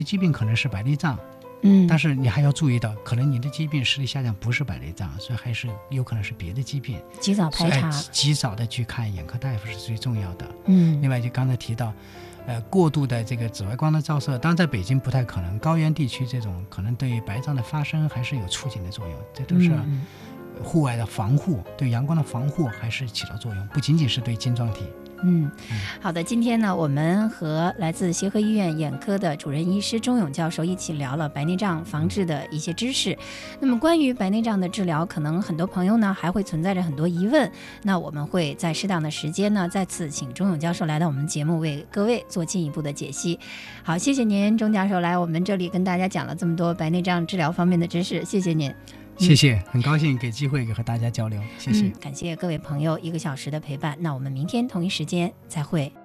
疾病可能是白内障，但是你还要注意到，可能你的疾病视力下降不是白内障，所以还是有可能是别的疾病， 及早排查， 及早的去看眼科大夫是最重要的。另外就刚才提到过度的这个紫外光的照射，当然在北京不太可能，高原地区这种可能对于白障的发生还是有促进的作用，这都是户外的防护，对阳光的防护还是起到作用，不仅仅是对晶状体。 好的，今天呢，我们和来自协和医院眼科的主任医师钟勇教授一起聊了白内障防治的一些知识。那么关于白内障的治疗，可能很多朋友呢还会存在着很多疑问，那我们会在适当的时间呢，再次请钟勇教授来到我们节目，为各位做进一步的解析。好，谢谢您，钟教授来我们这里跟大家讲了这么多白内障治疗方面的知识，谢谢您。 谢谢，很高兴给机会和大家交流，谢谢。 感谢各位朋友1个小时的陪伴，那我们明天同一时间再会。